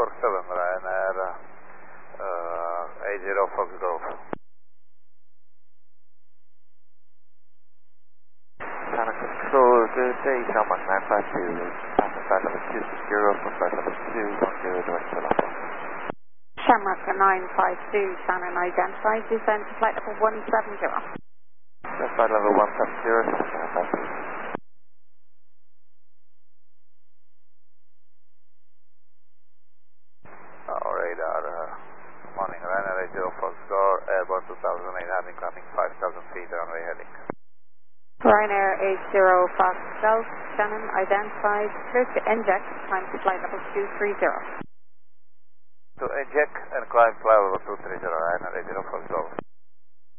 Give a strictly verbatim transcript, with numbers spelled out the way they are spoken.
four seven, Ryanair uh, eight zero Fox Golf. China Control, good day, Shamrock nine five two, passing flight level two six zero, for flight level two one zero, direct to Lapa. Shamrock nine five two, Shannon identified, descend to flight level one seven zero. That's flight level one seven zero, Shamrock nine five two. Uh, radar, uh, morning, Ryanair eight zero Fox Golf, airborne two thousand eight hundred, climbing five thousand feet, runway heading. Ryanair eight zero Fox Golf, Shannon identified, clear to inject, climb to flight level two three zero. To inject and climb flight level two three zero, Ryanair eight zero Fox Golf.